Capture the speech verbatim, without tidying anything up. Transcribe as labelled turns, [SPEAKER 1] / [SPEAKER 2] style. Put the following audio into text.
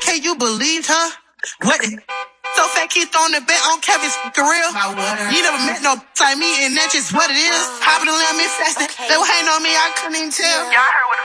[SPEAKER 1] okay, you believed her? What the? So fake he throwing the bet on Kevin's for real. You never met no like me, and that's just what it is. Hopping on me faster. Okay. They were hating on me, I couldn't even tell. Y'all heard what